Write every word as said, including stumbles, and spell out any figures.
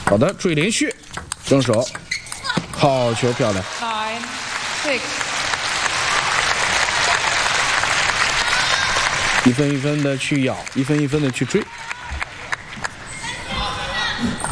好的，注意连续，正手，好球，漂亮。 Nine, six. 一分一分的去咬，一分一分的去追。